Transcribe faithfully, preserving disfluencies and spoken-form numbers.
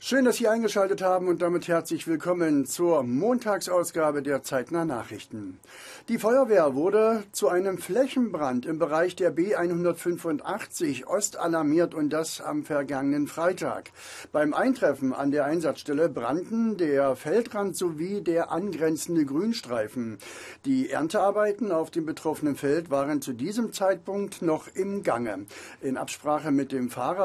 Schön, dass Sie eingeschaltet haben und damit herzlich willkommen zur Montagsausgabe der Zeitnah Nachrichten. Die Feuerwehr wurde zu einem Flächenbrand im Bereich der B hundertfünfundachtzig Ost alarmiert und das am vergangenen Freitag. Beim Eintreffen an der Einsatzstelle brannten der Feldrand sowie der angrenzende Grünstreifen. Die Erntearbeiten auf dem betroffenen Feld waren zu diesem Zeitpunkt noch im Gange. In Absprache mit dem Fahrer